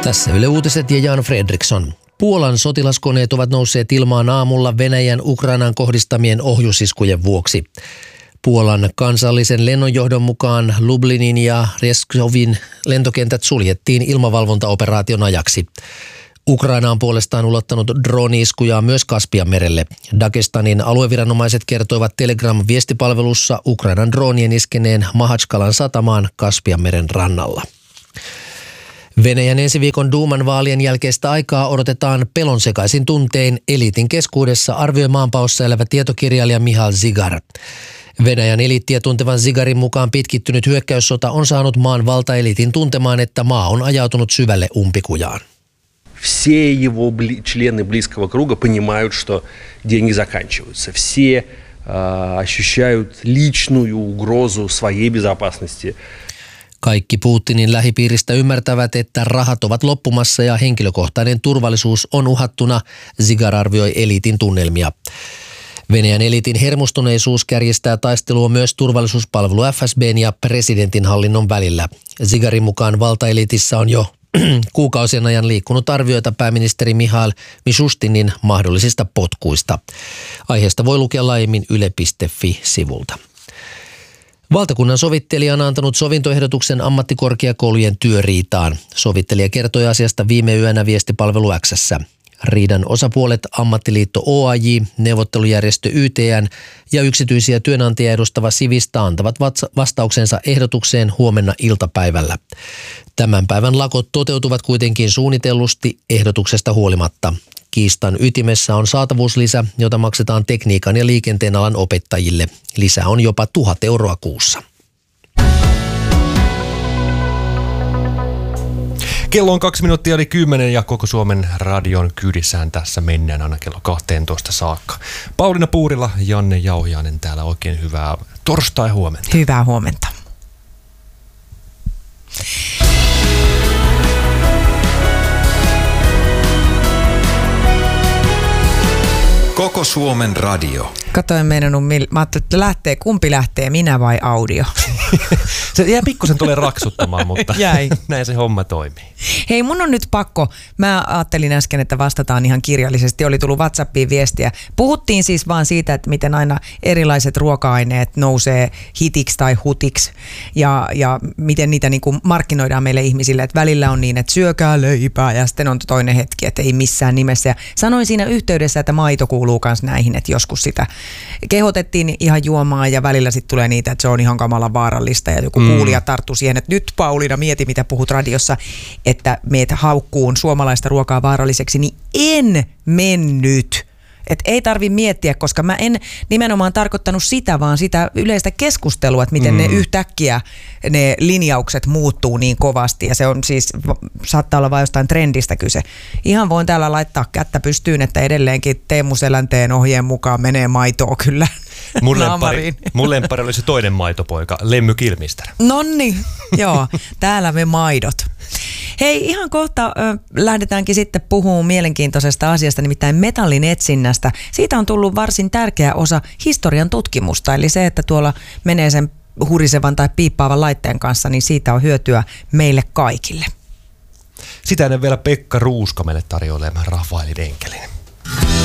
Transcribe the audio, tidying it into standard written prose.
Tässä Yle Uutiset ja Jan Fredriksson. Puolan sotilaskoneet ovat nousseet ilmaan aamulla Venäjän Ukrainaan kohdistamien ohjusiskujen vuoksi. Puolan kansallisen lennonjohdon mukaan Lublinin ja Reskovin lentokentät suljettiin ilmavalvontaoperaation ajaksi. Ukraina on puolestaan ulottanut drone-iskuja myös Kaspianmerelle. Dagestanin alueviranomaiset kertoivat Telegram-viestipalvelussa Ukrainan droonien iskeneen Mahatskalan satamaan Kaspianmeren rannalla. Venäjän ensi viikon duuman vaalien jälkeistä aikaa odotetaan pelonsekaisin tuntein eliitin keskuudessa, arvioi maanpaossa elävä tietokirjailija Michal Zigar. Venäjän eliittiä tuntevan Zigarin mukaan pitkittynyt hyökkäyssota on saanut maan valtaeliitin tuntemaan, että maa on ajautunut syvälle umpikujaan. Все его члены близкого круга понимают, что деньги заканчиваются. Все ощущают личную угрозу своей безопасности. Kaikki Putinin lähipiiristä ymmärtävät, että rahat ovat loppumassa ja henkilökohtainen turvallisuus on uhattuna, Zigar arvioi eliitin tunnelmia. Venäjän eliitin hermostuneisuus kärjistää taistelua myös turvallisuuspalvelu FSB:n ja presidentin hallinnon välillä. Zigarin mukaan valtaeliitissä on jo kuukausien ajan liikkunut arvioita pääministeri Mihail Mishustinin mahdollisista potkuista. Aiheesta voi lukea laajemmin yle.fi-sivulta. Valtakunnan sovittelija on antanut sovintoehdotuksen ammattikorkeakoulujen työriitaan. Sovittelija kertoi asiasta viime yönä viestipalvelu X:ssä. Riidan osapuolet ammattiliitto OAJ, neuvottelujärjestö YTN ja yksityisiä työnantajia edustava Sivista antavat vastauksensa ehdotukseen huomenna iltapäivällä. Tämän päivän lakot toteutuvat kuitenkin suunnitellusti ehdotuksesta huolimatta. Kiistan ytimessä on saatavuuslisä, jota maksetaan tekniikan ja liikenteen alan opettajille. Lisä on jopa 1 000 euroa kuussa. Kello on 2:10 ja koko Suomen radion kyydissään tässä mennään aina kello 12 saakka. Pauliina Puurila, Janne Jauhiainen täällä, oikein hyvää torstai-huomenta. Hyvää huomenta. Koko Suomen radio. Katoin mä ajattelin, että kumpi lähtee, minä vai audio? Se jää pikkusen tulee raksuttamaan, mutta jäi. Näin se homma toimii. Hei, mun on nyt pakko. Mä ajattelin äsken, että vastataan ihan kirjallisesti. Oli tullut WhatsAppiin viestiä. Puhuttiin siis vaan siitä, että miten aina erilaiset ruoka-aineet nousee hitiksi tai hutiksi ja miten niitä niin kuin markkinoidaan meille ihmisille. Että välillä on niin, että syökää leipää ja sitten on toinen hetki, että ei missään nimessä. Ja sanoin siinä yhteydessä, että maito kuuluu myös näihin, että joskus sitä kehotettiin ihan juomaan ja välillä sitten tulee niitä, että se on ihan kamalan vaarallista ja joku kuulija tarttui siihen, että nyt Pauliina mieti, mitä puhut radiossa, että meitä haukkuun suomalaista ruokaa vaaralliseksi, niin en mennyt. Et ei tarvi miettiä, koska mä en nimenomaan tarkoittanut sitä, vaan sitä yleistä keskustelua, että miten ne yhtäkkiä ne linjaukset muuttuu niin kovasti. Ja se on siis, saattaa olla vain jostain trendistä kyse. Ihan voin täällä laittaa kättä pystyyn, että edelleenkin Teemu Selänteen ohjeen mukaan menee maitoa kyllä. Mun lemppari oli se toinen maitopoika, Lemmy Kilmister. Nonni, joo, täällä me maidot. Hei, ihan kohta lähdetäänkin sitten puhumaan mielenkiintoisesta asiasta, nimittäin metallin etsinnästä. Siitä on tullut varsin tärkeä osa historian tutkimusta, eli se, että tuolla menee sen hurisevan tai piippaavan laitteen kanssa, niin siitä on hyötyä meille kaikille. Sitä ennen vielä Pekka Ruuska meille tarjoilee Rafaelin enkelin.